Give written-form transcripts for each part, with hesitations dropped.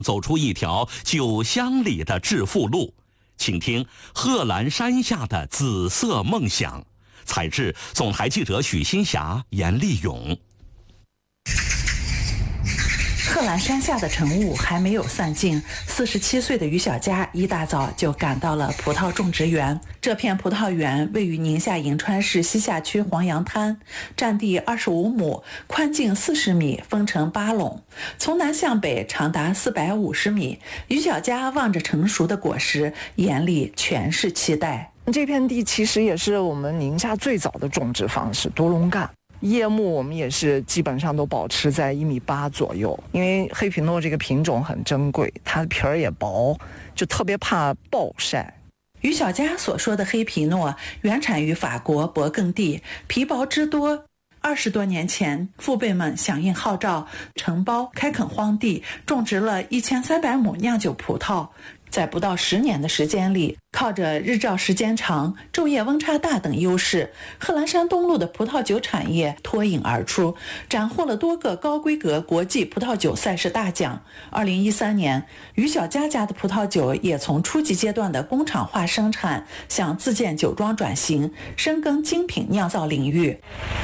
走出一条酒香里的致富路。请听贺兰山下的紫色梦想。采制总台记者许新霞、严立勇。 贺兰山下的晨雾还没有散尽，47岁的于小佳一大早就赶到了葡萄种植园。这片葡萄园位于宁夏银川市西夏区黄杨滩，占地25亩，宽径40米，分成8垄，从南向北长达450米。于小佳望着成熟的果实，眼里全是期待。 这片地其实也是我们宁夏最早的种植方式，多垄干。叶木我们也是基本上都保持在1.8米左右，因为黑皮诺这个品种很珍贵，它的皮儿也薄，就特别怕暴晒。 于小佳所说的黑皮诺原产于法国勃艮第，皮薄汁多。20多年前，父辈们响应号召，承包开垦荒地，种植了1300亩酿酒葡萄。在不到10年的时间里，靠着日照时间长、昼夜温差大等优势，贺兰山东路的葡萄酒产业脱颖而出，斩获了多个高规格国际葡萄酒赛事大奖。2013年，于小佳家的葡萄酒也从初级阶段的工厂化生产向自建酒庄转型，深耕精品酿造领域。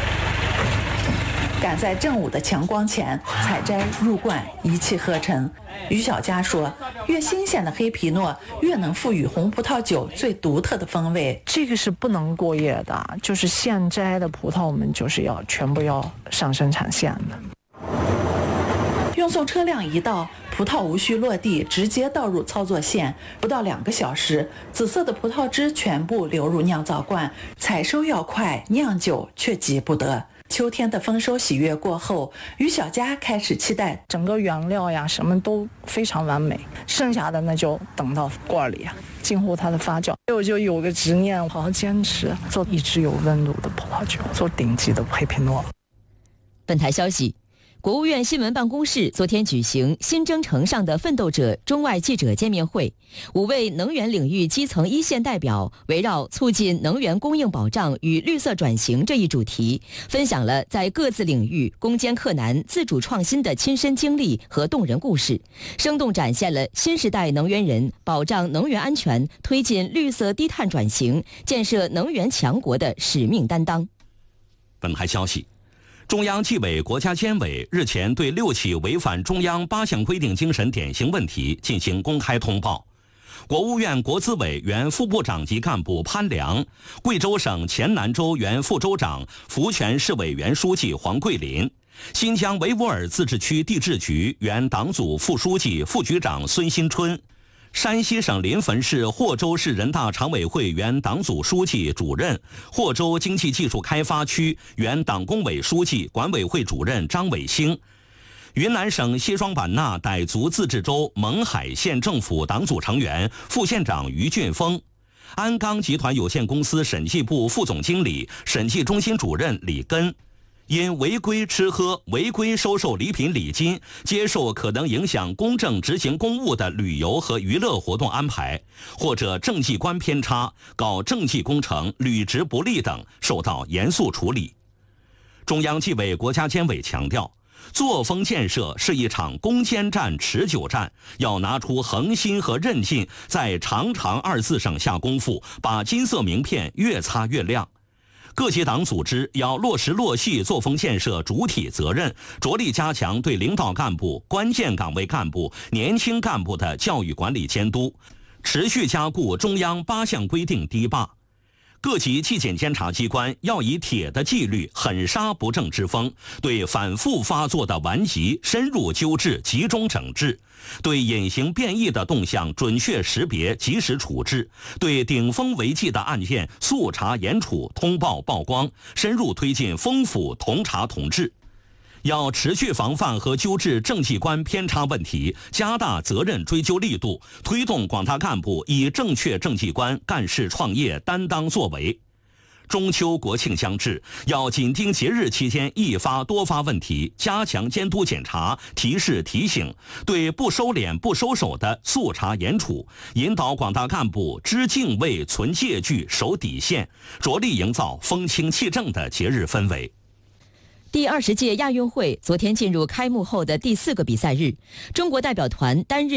赶在正午的强光前采摘入罐，一气呵成。于小佳说，越新鲜的黑皮诺越能赋予红葡萄酒最独特的风味。 这个是不能过夜的，就是现摘的葡萄我们就是要全部要上生产线的。 运送车辆一到，葡萄无需落地，直接倒入操作线，不到2个小时，紫色的葡萄汁全部流入酿造罐。采收要快，酿酒却急不得。秋天的丰收喜悦过后，于小佳开始期待整个原料呀什么都非常完美，剩下的那就等到罐里近乎它的发酵。我就有个执念，好好坚持做一直有温度的葡萄酒，做顶级的黑皮诺。 本台消息，国务院新闻办公室昨天举行新征程上的奋斗者中外记者见面会，5位能源领域基层一线代表围绕促进能源供应保障与绿色转型这一主题，分享了在各自领域攻坚克难、自主创新的亲身经历和动人故事，生动展现了新时代能源人保障能源安全、推进绿色低碳转型、建设能源强国的使命担当。 本台消息，中央纪委国家监委日前对6起违反中央8项规定精神典型问题进行公开通报。国务院国资委原副部长级干部潘良，贵州省黔南州原副州长、福泉市委原书记黄桂林，新疆维吾尔自治区地质局原党组副书记、副局长孙新春，山西省临汾市霍州市人大常委会原党组书记、主任，霍州经济技术开发区原党工委书记、管委会主任张伟星，云南省西双版纳傣族自治州勐海县政府党组成员、副县长于俊峰，鞍钢集团有限公司审计部副总经理、审计中心主任李根，因违规吃喝、违规收受礼品礼金、接受可能影响公正执行公务的旅游和娱乐活动安排，或者政绩观偏差、搞政绩工程、履职不力等，受到严肃处理。中央纪委国家监委强调，作风建设是一场攻坚战、持久战，要拿出恒心和韧劲，在长长2字上下功夫，把金色名片越擦越亮。各级党组织要落实落细作风建设主体责任，着力加强对领导干部、关键岗位干部、年轻干部的教育管理监督，持续加固中央8项规定堤坝。各级纪检监察机关要以铁的纪律、狠杀不正之风，对反复发作的顽疾深入纠治、集中整治，对隐形变异的动向准确识别、及时处置，对顶风违纪的案件速查严处、通报曝光，深入推进丰府同查同治。要持续防范和纠治政绩观偏差问题，加大责任追究力度，推动广大干部以正确政绩观干事创业、担当作为。中秋国庆将至，要紧盯节日期间易发多发问题，加强监督检查、提示提醒，对不收敛不收手的速查严处，引导广大干部知敬畏、存戒惧、守底线，着力营造风清气正的节日氛围。 第20届亚运会昨天进入开幕后的第4个比赛日，中国代表团单日